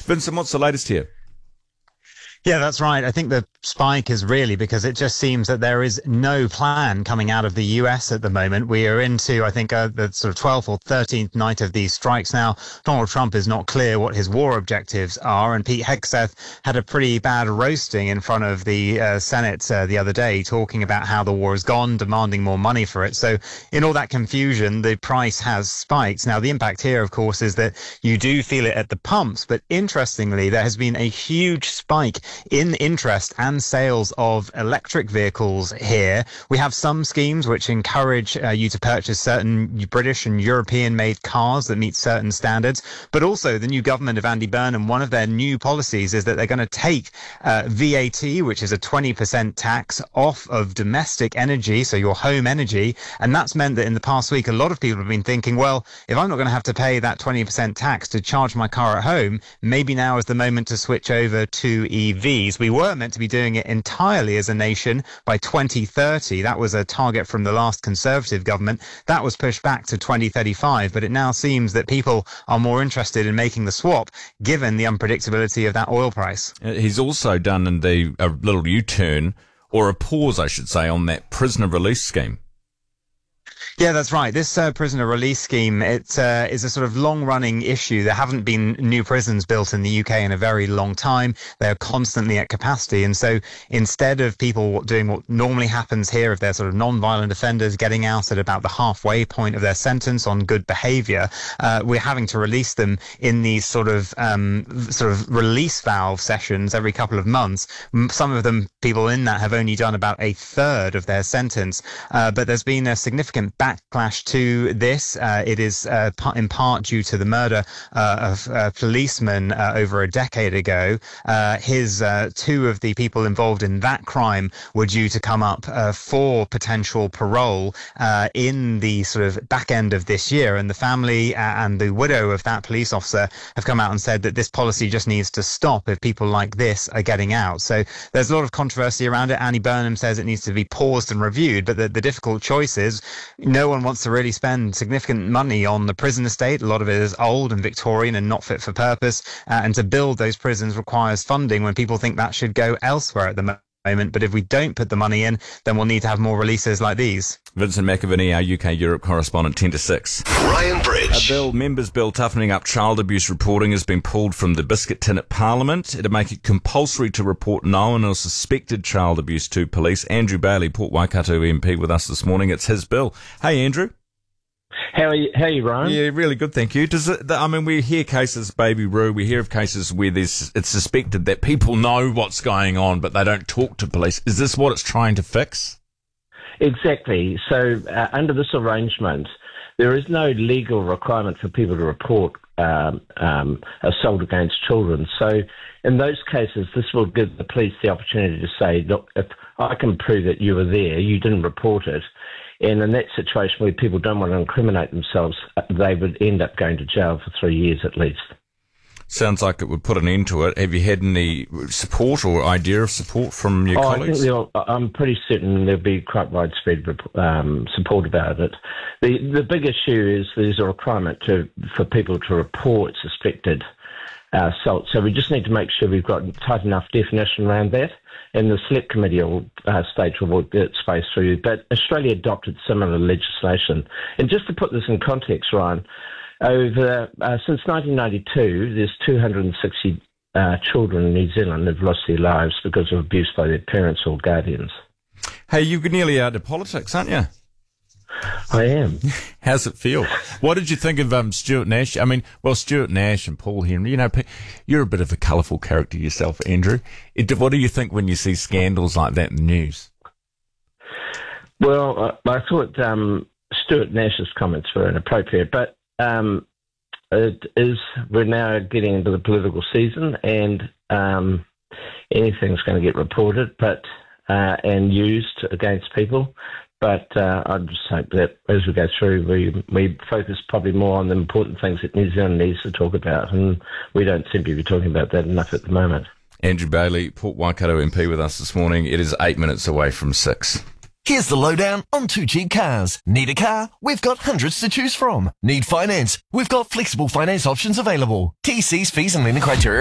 Vincent, what's the latest here? Yeah, that's right. I think the spike is really because it just seems that there is no plan coming out of the US at the moment. We are into, I think, the sort of 12th or 13th night of these strikes now. Donald Trump is not clear what his war objectives are, and Pete Hegseth had a pretty bad roasting in front of the Senate the other day, talking about how the war has gone, demanding more money for it. So in all that confusion, the price has spiked. Now, the impact here, of course, is that you do feel it at the pumps, but interestingly, there has been a huge spike in interest and sales of electric vehicles here. We have some schemes which encourage you to purchase certain British and European-made cars that meet certain standards, but also the new government of Andy Burnham, one of their new policies is that they're going to take VAT, which is a 20% tax, off of domestic energy, so your home energy, and that's meant that in the past week, a lot of people have been thinking, well, if I'm not going to have to pay that 20% tax to charge my car at home, maybe now is the moment to switch over to EVs. We were meant to be doing it entirely as a nation by 2030. That was a target from the last Conservative government. That was pushed back to 2035, but it now seems that people are more interested in making the swap given the unpredictability of that oil price. He's also done a little U-turn, or a pause, I should say, on that prisoner release scheme. Yeah, that's right. This prisoner release scheme, it is a sort of long-running issue. There haven't been new prisons built in the UK in a very long time. They're constantly at capacity. And so instead of people doing what normally happens here, if they're sort of non-violent offenders getting out at about the halfway point of their sentence on good behaviour, we're having to release them in these sort of release valve sessions every couple of months. Some of them, people in that, have only done about a third of their sentence. But there's been a significant backlash to this. It is in part due to the murder of a policeman over a decade ago. Two of the people involved in that crime were due to come up for potential parole in the sort of back end of this year, and the family and the widow of that police officer have come out and said that this policy just needs to stop if people like this are getting out. So there's a lot of controversy around it. Andy Burnham says it needs to be paused and reviewed, but the difficult choice is no one wants to really spend significant money on the prison estate. A lot of it is old and Victorian and not fit for purpose. And to build those prisons requires funding when people think that should go elsewhere at the moment. But if we don't put the money in, then we'll need to have more releases like these. Vincent McAviney, our UK-Europe correspondent, 10 to 6. Ryan Bridge. A members' bill toughening up child abuse reporting has been pulled from the biscuit tin at Parliament. It'll make it compulsory to report known or suspected child abuse to police. Andrew Bailey, Port Waikato MP, with us this morning. It's his bill. Hey, Andrew. How are you, Ryan? Yeah, really good, thank you. We hear cases, Baby Roo, we hear of cases where it's suspected that people know what's going on, but they don't talk to police. Is this what it's trying to fix? Exactly. So under this arrangement, there is no legal requirement for people to report assault against children. So in those cases, this will give the police the opportunity to say, look, if I can prove that you were there, you didn't report it, and in that situation where people don't want to incriminate themselves, they would end up going to jail for 3 years at least. Sounds like it would put an end to it. Have you had any support or idea of support from your colleagues? I'm pretty certain there'll be quite widespread support about it. The big issue is there's a requirement for people to report suspected assault. So we just need to make sure we've got tight enough definition around that. And the Select Committee will stage will work its way through. But Australia adopted similar legislation. And just to put this in context, Ryan, since 1992, there's 260 children in New Zealand that have lost their lives because of abuse by their parents or guardians. Hey, you're nearly out of politics, aren't you? I am. How's it feel? What did you think of Stuart Nash? Stuart Nash and Paul Henry, you're a bit of a colourful character yourself, Andrew. What do you think when you see scandals like that in the news? Well, I thought Stuart Nash's comments were inappropriate, but we're now getting into the political season, and anything's going to get reported and used against people. But I just hope that as we go through, we focus probably more on the important things that New Zealand needs to talk about, and we don't seem to be talking about that enough at the moment. Andrew Bailey, Port Waikato MP, with us this morning. It is 8 minutes away from 6. Here's the lowdown on 2G Cars. Need a car? We've got hundreds to choose from. Need finance? We've got flexible finance options available. TC's fees and lending criteria